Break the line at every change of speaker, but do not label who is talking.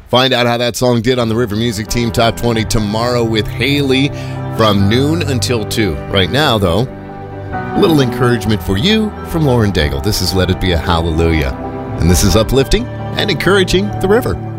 Find out how that song did on the River Music Team Top 20 tomorrow with Haley from noon until 2. Right now, though, a little encouragement for you from Lauren Daigle. This is Let It Be a Hallelujah. And this is uplifting and encouraging the river.